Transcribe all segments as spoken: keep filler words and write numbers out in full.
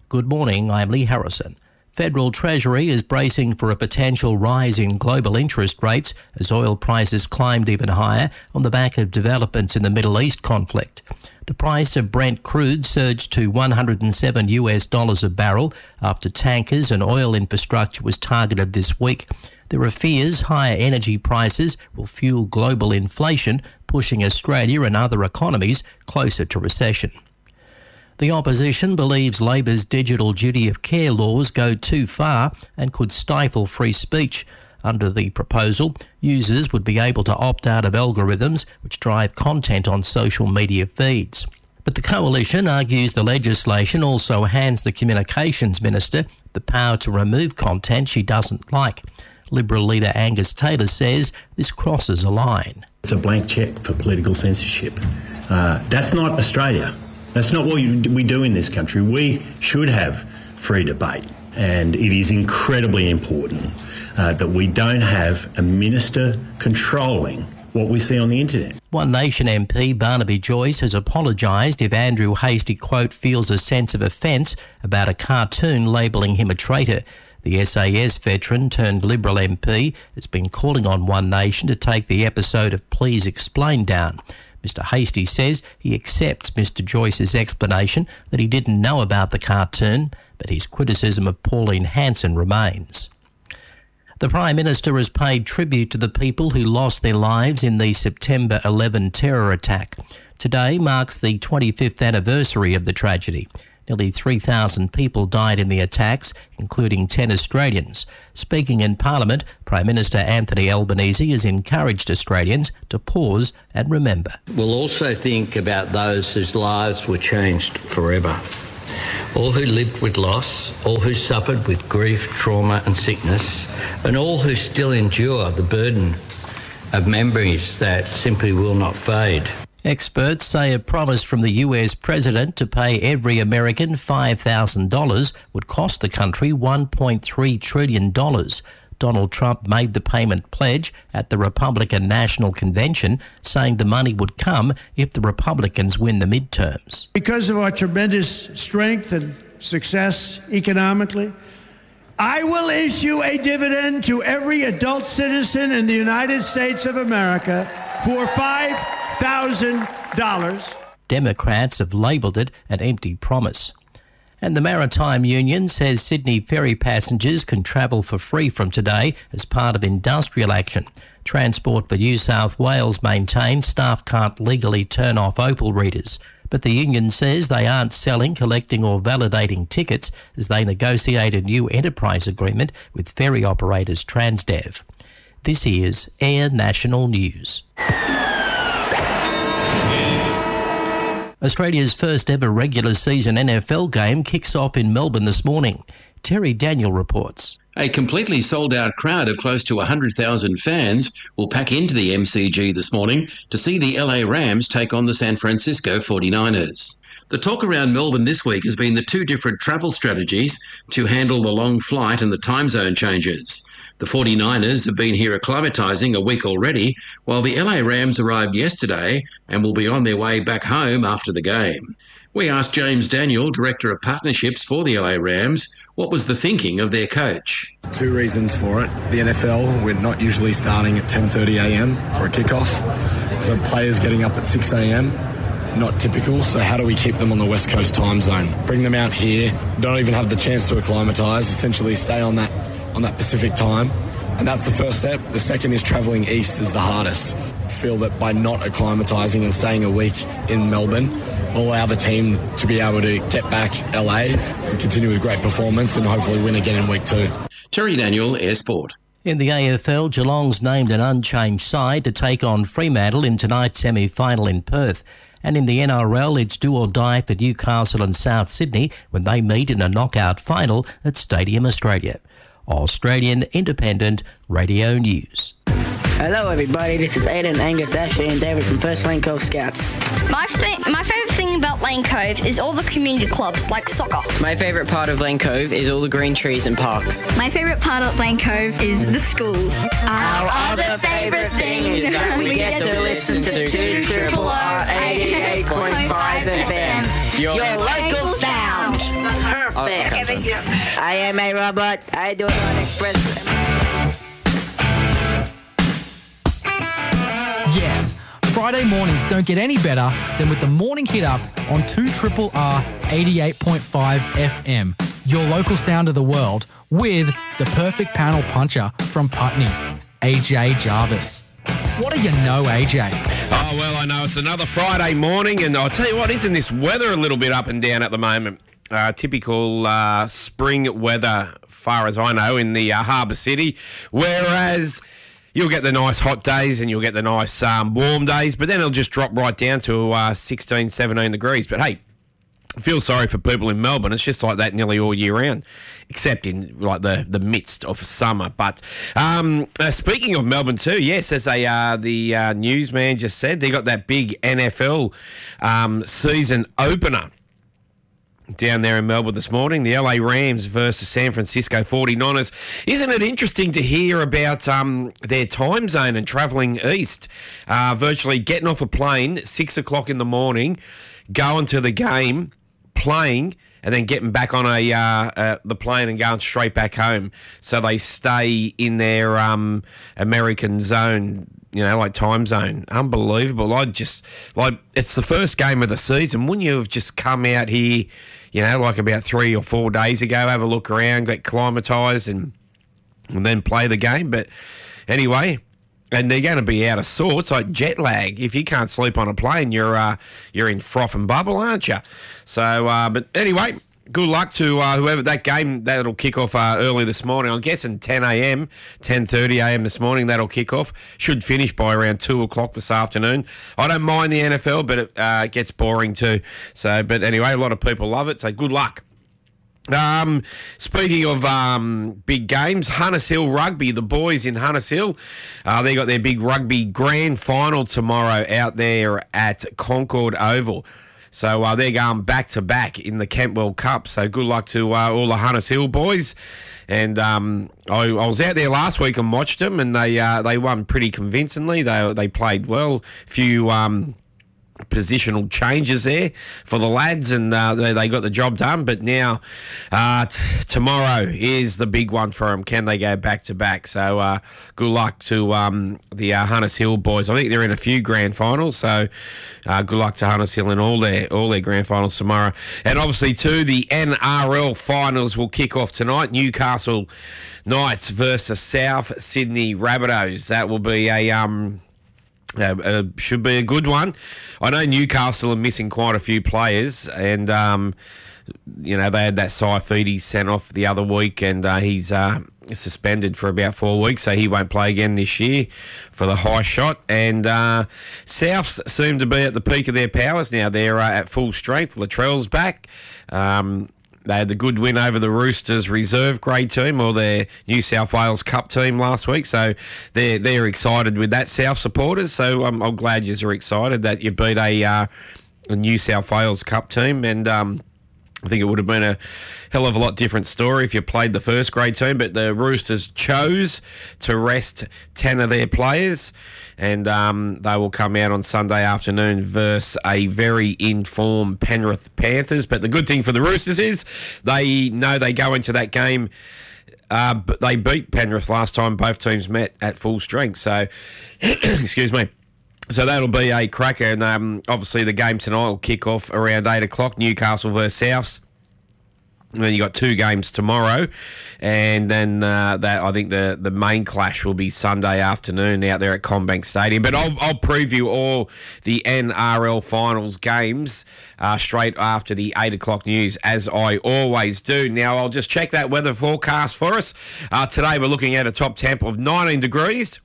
Good morning, I'm Lee Harrison. Federal Treasury is bracing for a potential rise in global interest rates as oil prices climbed even higher on the back of developments in the Middle East conflict. The price of Brent crude surged to one hundred seven US dollars a barrel after tankers and oil infrastructure was targeted this week. There are fears higher energy prices will fuel global inflation, pushing Australia and other economies closer to recession. The opposition believes Labor's digital duty of care laws go too far and could stifle free speech. Under the proposal, users would be able to opt out of algorithms which drive content on social media feeds. But the coalition argues the legislation also hands the Communications Minister the power to remove content she doesn't like. Liberal leader Angus Taylor says this crosses a line. It's a blank cheque for political censorship. Uh, that's not Australia. That's not what we do in this country. We should have free debate, and it is incredibly important uh, that we don't have a minister controlling what we see on the internet. One Nation M P Barnaby Joyce has apologised if Andrew Hastie, quote, feels a sense of offence about a cartoon labelling him a traitor. The S A S veteran turned Liberal M P has been calling on One Nation to take the episode of Please Explain down. Mister Hastie says he accepts Mister Joyce's explanation that he didn't know about the cartoon, but his criticism of Pauline Hanson remains. The Prime Minister has paid tribute to the people who lost their lives in the September eleventh terror attack. Today marks the twenty-fifth anniversary of the tragedy. Nearly three thousand people died in the attacks, including ten Australians. Speaking in Parliament, Prime Minister Anthony Albanese has encouraged Australians to pause and remember. We'll also think about those whose lives were changed forever. All who lived with loss, all who suffered with grief, trauma and sickness, and all who still endure the burden of memories that simply will not fade. Experts say a promise from the U S president to pay every American five thousand dollars would cost the country one point three trillion dollars. Donald Trump made the payment pledge at the Republican National Convention, saying the money would come if the Republicans win the midterms. Because of our tremendous strength and success economically, I will issue a dividend to every adult citizen in the United States of America for five thousand dollars. Democrats have labelled it an empty promise. And the Maritime Union says Sydney ferry passengers can travel for free from today as part of industrial action. Transport for New South Wales maintains staff can't legally turn off Opal readers. But the union says they aren't selling, collecting or validating tickets as they negotiate a new enterprise agreement with ferry operators Transdev. This is Air National News. Australia's first ever regular season N F L game kicks off in Melbourne this morning. Terry Daniel reports. A completely sold-out crowd of close to one hundred thousand fans will pack into the M C G this morning to see the L A Rams take on the San Francisco forty-niners. The talk around Melbourne this week has been the two different travel strategies to handle the long flight and the time zone changes. The forty-niners have been here acclimatising a week already, while the L A Rams arrived yesterday and will be on their way back home after the game. We asked James Daniel, Director of Partnerships for the L A Rams, what was the thinking of their coach. Two reasons for it. The N F L, we're not usually starting at ten thirty a m for a kickoff, so players getting up at six a m, not typical. So how do we keep them on the West Coast time zone? Bring them out here, don't even have the chance to acclimatise, essentially stay on that on that Pacific time, and that's the first step. The second is travelling east is the hardest. Feel that by not acclimatising and staying a week in Melbourne will allow the team to be able to get back L A and continue with great performance and hopefully win again in week two. Terry Daniel, Air Sport. In the A F L, Geelong's named an unchanged side to take on Fremantle in tonight's semi-final in Perth. And in the N R L, it's do or die for Newcastle and South Sydney when they meet in a knockout final at Stadium Australia. Australian Independent Radio News. Hello everybody, this is Aiden, Angus, Ashley and David from First Lane Cove Scouts. My, fa- my favourite thing about Lane Cove is all the community clubs, like soccer. My favourite part of Lane Cove is all the green trees and parks. My favourite part of Lane Cove is the schools. Our other favourite thing is that we get to listen to two Triple R eighty-eight point five F M, your local sound. robot Oh, fan. okay, thank you. I am a robot. I do not express emotions. Yes, Friday mornings don't get any better than with the Morning Hit Up on two R R R eighty-eight point five F M, your local sound of the world, with the perfect panel puncher from Putney, A J Jarvis. What do you know, A J? Oh, well, I know it's another Friday morning, and I'll tell you what, isn't this weather a little bit up and down at the moment? Uh, typical uh, spring weather, far as I know, in the uh, Harbour City, whereas you'll get the nice hot days and you'll get the nice um, warm days, but then it'll just drop right down to uh, sixteen, seventeen degrees. But hey, I feel sorry for people in Melbourne. It's just like that nearly all year round, except in like the, the midst of summer. But um, uh, speaking of Melbourne too, yes, as a, uh, the uh, newsman just said, they got that big N F L um, season opener down there in Melbourne this morning, the L A Rams versus San Francisco forty-niners. Isn't it interesting to hear about um, their time zone and travelling east, uh, virtually getting off a plane at six o'clock in the morning, going to the game, playing, and then getting back on a uh, uh, the plane and going straight back home. So they stay in their um, American zone, you know, like time zone. Unbelievable. I just, like, it's the first game of the season. Wouldn't you have just come out here, you know, like about three or four days ago, have a look around, get acclimatised, and and then play the game? But anyway, and they're going to be out of sorts, like jet lag. If you can't sleep on a plane, you're uh, you're in froth and bubble, aren't you? So, uh, but anyway, good luck to uh, whoever. That game, that'll kick off uh, early this morning. I'm guessing ten a.m., ten thirty a.m. this morning, that'll kick off. Should finish by around two o'clock this afternoon. I don't mind the N F L, but it uh, gets boring too. So, but anyway, a lot of people love it, so good luck. Um, speaking of um, big games, Hunters Hill Rugby, the boys in Hunters Hill, uh, they got their big rugby grand final tomorrow out there at Concord Oval. So uh, they're going back to back in the Kentwell Cup. So good luck to uh, all the Hunters Hill boys. And um, I, I was out there last week and watched them, and they uh, they won pretty convincingly. They they played well. A few Um, positional changes there for the lads, and uh, they, they got the job done. But now uh, t- tomorrow is the big one for them. Can they go back to back? So uh, good luck to um, the uh, Hunters Hill boys. I think they're in a few grand finals, so uh, good luck to Hunters Hill in all their all their grand finals tomorrow. And obviously too, the N R L finals will kick off tonight. Newcastle Knights versus South Sydney Rabbitohs. That will be a um Uh, uh, should be a good one. I know Newcastle are missing quite a few players, and um, you know they had that Saifidi sent off the other week, and uh, he's uh, suspended for about four weeks, so he won't play again this year for the high shot. And uh, Souths seem to be at the peak of their powers now. They're uh, at full strength. Latrell's back. Um, They had the good win over the Roosters reserve grade team, or their New South Wales Cup team last week. So they're, they're excited with that, South supporters. So I'm, I'm glad you're excited that you beat a, uh, a New South Wales Cup team. And um, I think it would have been a hell of a lot different story if you played the first grade team. But the Roosters chose to rest ten of their players, and um, they will come out on Sunday afternoon versus a very informed Penrith Panthers. But the good thing for the Roosters is they know they go into that game. Uh, but they beat Penrith last time both teams met at full strength. So, excuse me. So that'll be a cracker. And um, obviously the game tonight will kick off around eight o'clock, Newcastle versus Souths. And then you got two games tomorrow, and then uh, that I think the, the main clash will be Sunday afternoon out there at CommBank Stadium. But I'll, I'll preview all the N R L finals games uh, straight after the eight o'clock news, as I always do. Now I'll just check that weather forecast for us. Uh, today we're looking at a top temp of nineteen degrees.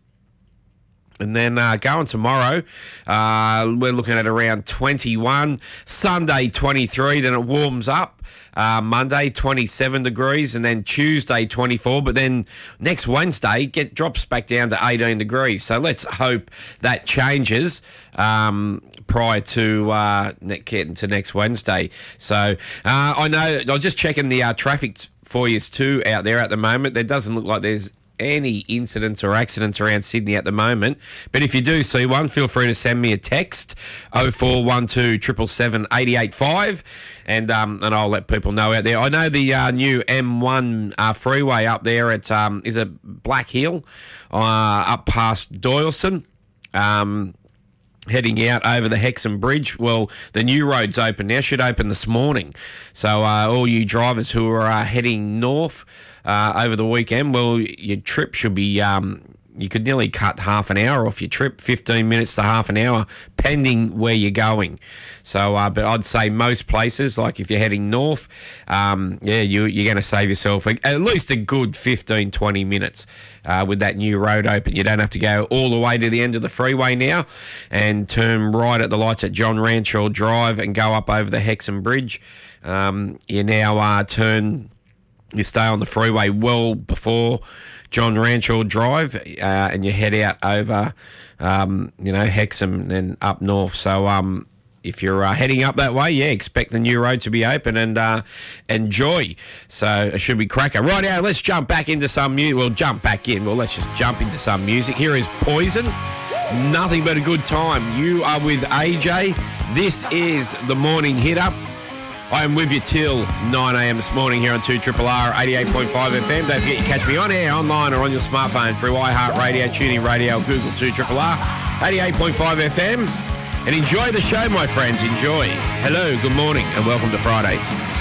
And then uh, going tomorrow, uh, we're looking at around twenty-one. Sunday, twenty-three. Then it warms up. Uh, Monday, twenty-seven degrees. And then Tuesday, twenty-four. But then next Wednesday, get drops back down to eighteen degrees. So let's hope that changes um, prior to uh, getting to next Wednesday. So uh, I know, I was just checking the uh, traffic for you too out there at the moment. There doesn't look like there's any incidents or accidents around Sydney at the moment. But if you do see one, feel free to send me a text, oh four one two, seven seven seven, eight eight five, and um, and I'll let people know out there. I know the uh, new M one uh, freeway up there at, um, is it Black Hill, uh, up past Doyleson, um, heading out over the Hexham Bridge. Well, the new road's open now, should open this morning. So uh, all you drivers who are uh, heading north uh, over the weekend, well, your trip should be... Um, you could nearly cut half an hour off your trip, fifteen minutes to half an hour, pending where you're going. So, uh, but I'd say most places, like if you're heading north, um, yeah, you, you're going to save yourself a, at least a good fifteen, twenty minutes uh, with that new road open. You don't have to go all the way to the end of the freeway now and turn right at the lights at John Ranchell Drive and go up over the Hexham Bridge. Um, you now uh, turn, you stay on the freeway well before John Ranchell Drive, uh, and you head out over, um, you know, Hexham and up north. So um, if you're uh, heading up that way, yeah, expect the new road to be open and uh, enjoy. So it should be cracker. Right now, let's jump back into some music. Well, jump back in. Well, let's just jump into some music. Here is Poison. Nothing but a good time. You are with A J. This is the Morning Hit Up. I am with you till nine a.m. this morning here on two R R R eighty-eight point five F M. Don't forget you catch me on air, online, or on your smartphone through iHeartRadio, TuneIn Radio, Google two R R R eighty-eight point five F M. And enjoy the show, my friends. Enjoy. Hello, good morning, and welcome to Fridays.